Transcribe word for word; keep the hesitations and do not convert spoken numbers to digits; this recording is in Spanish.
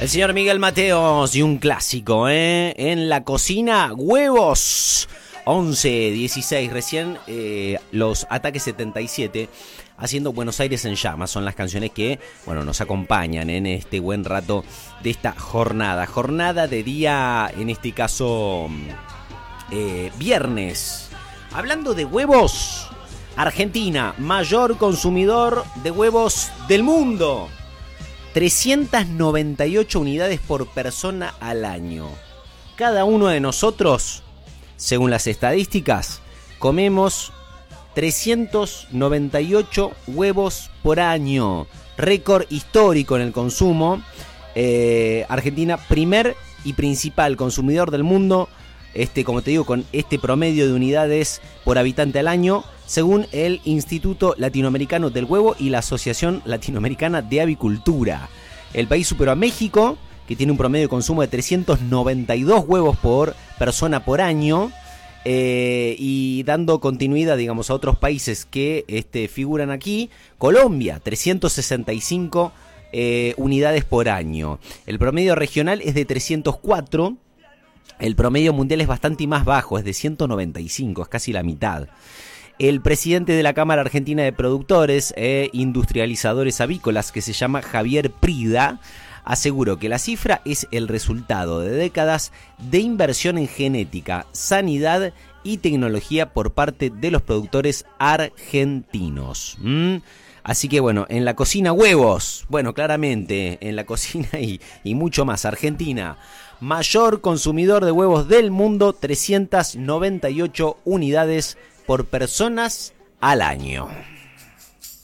El señor Miguel Mateos y un clásico, ¿eh? En la cocina, huevos. once dieciséis, recién eh, los Ataques setenta y siete haciendo Buenos Aires en llamas. Son las canciones que, bueno, nos acompañan en este buen rato de esta jornada. Jornada de día, en este caso, eh, viernes. Hablando de huevos, Argentina, mayor consumidor de huevos del mundo. trescientas noventa y ocho unidades por persona al año. Cada uno de nosotros, según las estadísticas, comemos trescientos noventa y ocho huevos por año. Récord histórico en el consumo. Eh, Argentina, primer y principal consumidor del mundo, este, como te digo, con este promedio de unidades por habitante al año, según el Instituto Latinoamericano del Huevo y la Asociación Latinoamericana de Avicultura. El país superó a México, que tiene un promedio de consumo de trescientos noventa y dos huevos por persona por año, eh, y dando continuidad, digamos, a otros países que este, figuran aquí. Colombia, trescientas sesenta y cinco eh, unidades por año. El promedio regional es de trescientos cuatro. El promedio mundial es bastante más bajo, es de ciento noventa y cinco, es casi la mitad. El presidente de la Cámara Argentina de Productores e Industrializadores Avícolas, que se llama Javier Prida, aseguró que la cifra es el resultado de décadas de inversión en genética, sanidad y tecnología por parte de los productores argentinos. ¿Mm? Así que bueno, en la cocina huevos, bueno, claramente en la cocina y, y mucho más. Argentina, mayor consumidor de huevos del mundo, trescientas noventa y ocho unidades por personas al año.